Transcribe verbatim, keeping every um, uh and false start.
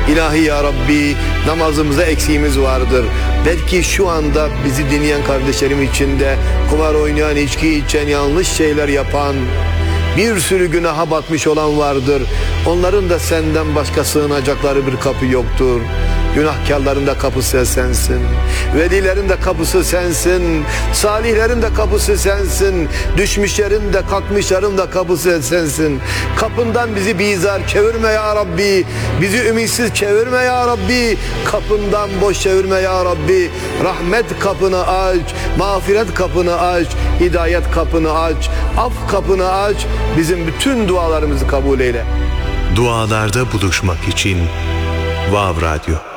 İlahi ya Rabbi, namazımızda eksiğimiz vardır. Belki şu anda bizi dinleyen kardeşlerim içinde kumar oynayan, içki içen, yanlış şeyler yapan, bir sürü günaha batmış olan vardır. Onların da senden başka sığınacakları bir kapı yoktur. Günahkarların da kapısı sensin. Velilerin de kapısı sensin. Salihlerin de kapısı sensin. Düşmüşlerin de kalkmışların da kapısı sensin. Kapından bizi bizar çevirme ya Rabbi. Bizi ümitsiz çevirme ya Rabbi. Kapından boş çevirme ya Rabbi. Rahmet kapını aç. Mağfiret kapını aç. Hidayet kapını aç. Af kapını aç. Bizim bütün dualarımızı kabul eyle. Dualarda buluşmak için Vav Radyo.